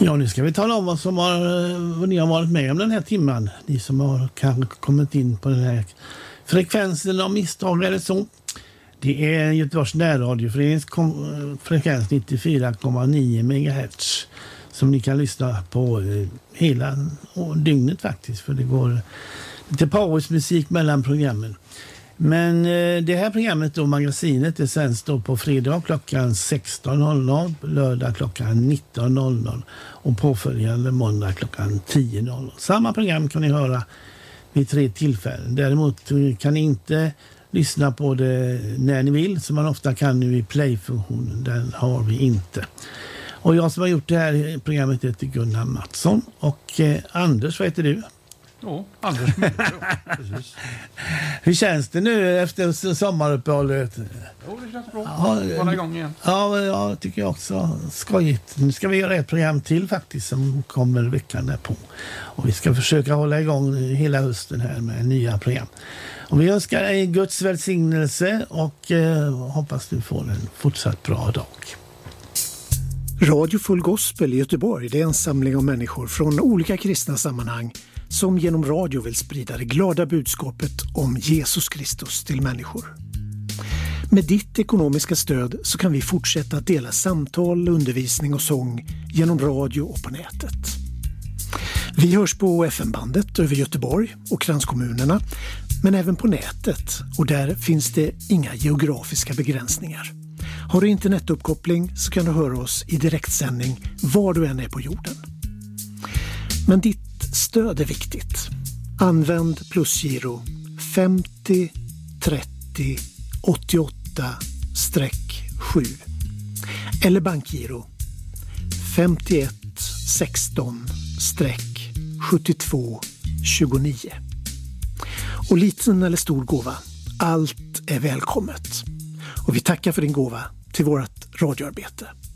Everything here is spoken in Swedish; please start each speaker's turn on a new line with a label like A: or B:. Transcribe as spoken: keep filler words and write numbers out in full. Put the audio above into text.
A: Ja, nu ska vi tala om vad, som har, vad ni har varit med om den här timman. Ni som har kanske kommit in på den här frekvensen av misstag eller så. Det är Göteborgs närradioförenings frekvens nittiofyra komma nio megahertz som ni kan lyssna på hela dygnet faktiskt. För det går lite pausmusik mellan programmen. Men det här programmet och magasinet det sänds då på fredag klockan sexton noll noll, lördag klockan nitton noll noll och påföljande måndag klockan tio noll noll. Samma program kan ni höra vid tre tillfällen. Däremot kan ni inte lyssna på det när ni vill, som man ofta kan nu i play-funktionen. Den har vi inte. Och jag som har gjort det här programmet heter Gunnar Mattsson. Och eh, Anders, vad heter du?
B: Ja, Anders Mölder, precis.
A: Hur känns det nu efter sommaruppehållet?
B: Jo, det känns bra. Ja, hålla igång igen.
A: Ja, jag tycker jag också. Skojigt. Nu ska vi göra ett program till faktiskt som kommer veckan därpå. Och vi ska försöka hålla igång hela hösten här med nya program. Och vi önskar dig Guds välsignelse och eh, hoppas du får en fortsatt bra dag.
C: Radio Full Gospel i Göteborg, det är en samling av människor från olika kristna sammanhang som genom radio vill sprida det glada budskapet om Jesus Kristus till människor. Med ditt ekonomiska stöd så kan vi fortsätta att dela samtal, undervisning och sång genom radio och på nätet. Vi hörs på F M-bandet över Göteborg och kranskommunerna, men även på nätet, och där finns det inga geografiska begränsningar. Har du internetuppkoppling så kan du höra oss i direktsändning var du än är på jorden. Men ditt stöd är viktigt. Använd plusgiro femtio trettio åttioåtta sju eller bankgiro femtioett sexton sjuttiotvå tjugonio. Och liten eller stor gåva, allt är välkommet. Och vi tackar för din gåva till vårt radioarbete.